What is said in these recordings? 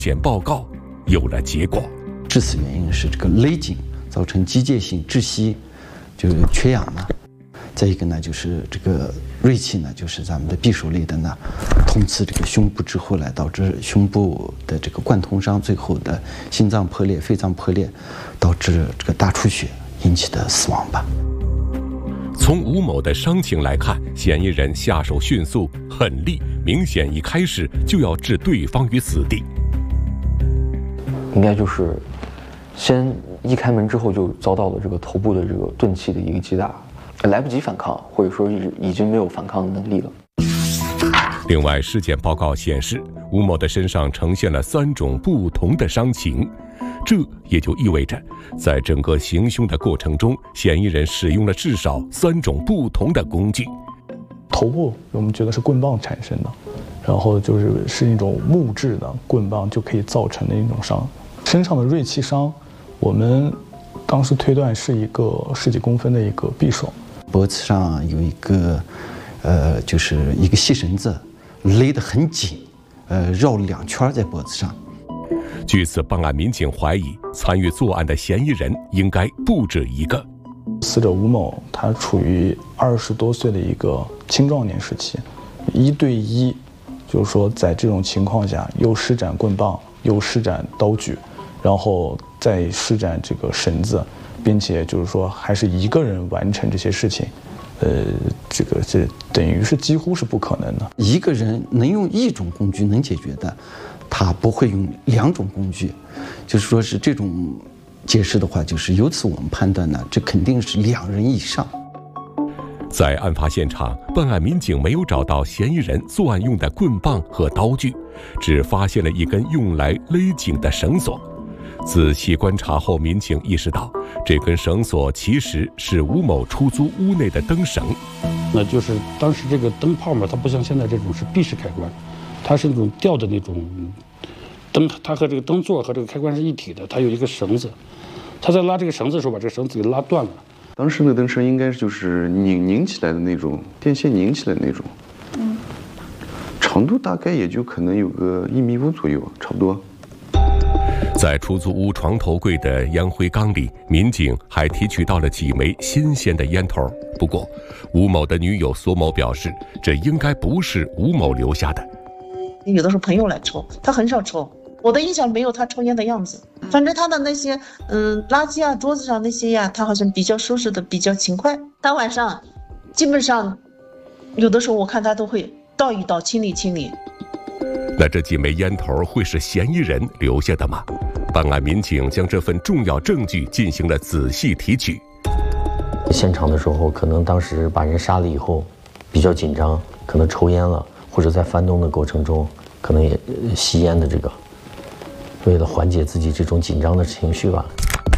检报告有了结果。 致死原因是这个勒颈造成机械性窒息，就是缺氧呢。再一个呢，就是这个锐器呢，就是咱们的匕首类的呢，通刺这个胸部之后呢，导致胸部的这个贯通伤，最后的心脏破裂、肺脏破裂，导致这个大出血引起的死亡吧。 从吴某的伤情来看，嫌疑人下手迅速、狠厉，明显一开始就要置对方于死地。 应该就是先一开门之后就遭到了这个头部的这个钝器的一个击打，来不及反抗，或者说已经没有反抗的能力了。 另外，尸检报告显示，吴某的身上呈现了3种不同的伤情，这也就意味着，在整个行凶的过程中，嫌疑人使用了至少3种不同的工具。 头部我们觉得是棍棒产生的，然后是一种木质的棍棒就可以造成的一种伤。身上的锐器伤，我们当时推断是一个10几公分的一个匕首。 脖子上有一个就是一个细绳子勒得很紧，绕了2圈在脖子上。 据此，办案民警怀疑参与作案的嫌疑人应该不止一个。 死者吴某他处于20多岁的一个青壮年时期，1对1，就是说在这种情况下又施展棍棒，又施展刀具，然后再施展这个绳子，并且就是说还是一个人完成这些事情，这等于是几乎是不可能的。 一个人能用1种工具能解决的，他不会用2种工具，就是说是这种解释的话，就是由此我们判断呢，这肯定是2人以上。 在案发现场，办案民警没有找到嫌疑人作案用的棍棒和刀具，只发现了一根用来勒颈的绳索。仔细观察后，民警意识到，这根绳索其实是吴某出租屋内的灯绳。 那就是当时这个灯泡嘛，它不像现在这种是闭式开关，它是那种吊的那种灯，它和这个灯座和这个开关是一体的，它有一个绳子，他在拉这个绳子的时候把这个绳子给拉断了。 当时那灯绳应该就是拧起来的那种，电线拧起来的那种，长度大概也就可能有个1.5米左右，差不多。 在出租屋床头柜的烟灰缸里，民警还提取到了几枚新鲜的烟头。不过，吴某的女友索某表示，这应该不是吴某留下的。 有的时候朋友来抽，他很少抽，我的印象没有他抽烟的样子。反正他的那些垃圾啊，桌子上那些呀，他好像比较收拾的比较勤快。他晚上基本上有的时候我看他都会倒一倒，清理清理。 那这几枚烟头会是嫌疑人留下的吗？办案民警将这份重要证据进行了仔细提取。 现场的时候，可能当时把人杀了以后，比较紧张，可能抽烟了，或者在翻动的过程中，可能也吸烟的这个，为了缓解自己这种紧张的情绪吧。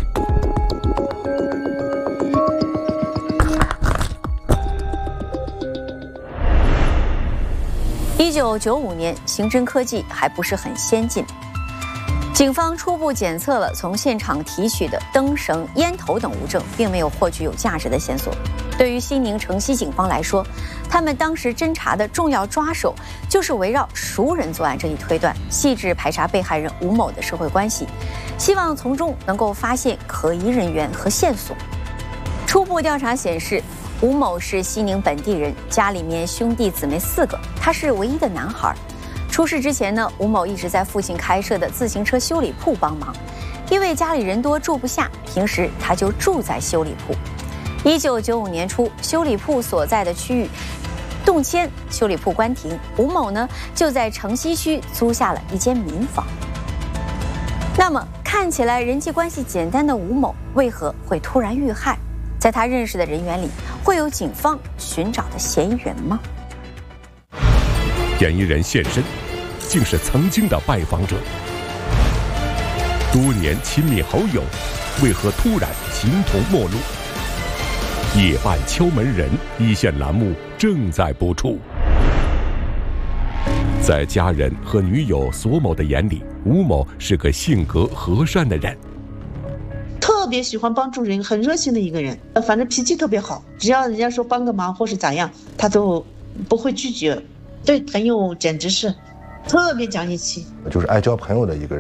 1995年，刑侦科技还不是很先进。警方初步检测了从现场提取的灯绳、烟头等物证，并没有获取有价值的线索。对于西宁城西警方来说，他们当时侦查的重要抓手就是围绕熟人作案这一推断，细致排查被害人吴某的社会关系，希望从中能够发现可疑人员和线索。初步调查显示，吴某是西宁本地人，家里面兄弟姊妹4个，他是唯一的男孩。出事之前呢，吴某一直在父亲开设的自行车修理铺帮忙，因为家里人多住不下，平时他就住在修理铺。1995年初，修理铺所在的区域动迁，修理铺关停，吴某呢就在城西区租下了一间民房。那么看起来人际关系简单的吴某，为何会突然遇害？在他认识的人员里，会有警方寻找的嫌疑人吗？ 嫌疑人现身，竟是曾经的拜访者。多年亲密好友，为何突然形同陌路？夜半敲门人一线栏目正在播出。在家人和女友索某的眼里，吴某是个性格和善的人， 特别喜欢帮助人，很热心的一个人。反正脾气特别好，只要人家说帮个忙或是咋样，他都不会拒绝。对朋友简直是特别讲义气， 就是爱交朋友的一个人。